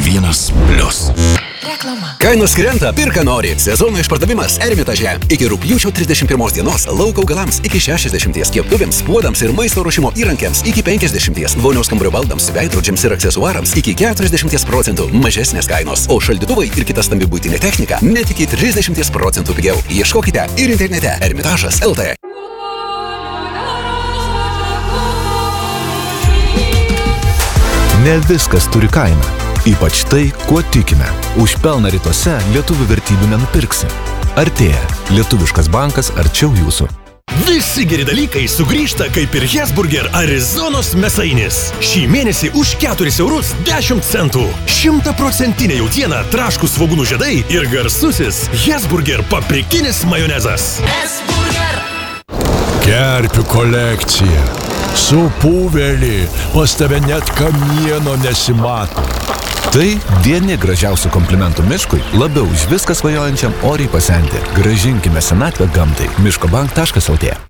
1+. Reklama. Kainos krenta, pirka nori. Sezono išpardavimas Ermitaže. Iki rugpjūčio 31 dienos lauko augalams iki 60, keptuvėms, puodams ir maisto ruošimo įrankiams iki 50, vonios kambario baldams, veidrodžiams ir aksesuarams iki 40% mažesnės kainos, o šaldytuvai ir kita stambi buitinė technika net iki 30% pigiau. Ieškokite ir internete Ermitažas LT. Ne viskas turi kainą. Ypač tai, kuo tikime. Už pelną rytuose lietuvių vertybių nenupirksi. Artėja. Lietuviškas bankas arčiau jūsų. Visi geri dalykai sugrįžta kaip ir Hesburger Arizonos mėsainis. Šį mėnesį už 4 eurus 10 centų. 100% jautiena, traškūs svogūnų žiedai ir garsusis Hesburger paprikinis majonezas. Hesburger. Kerpių kolekcija. Supuvėlį, pas tave net kamieno nesimato. Tai vieni gražiausių komplimentų miškui, labiau už viską svajojančiam oriai pasenti. Grąžinkime senatvę gamtai. miškobank.lt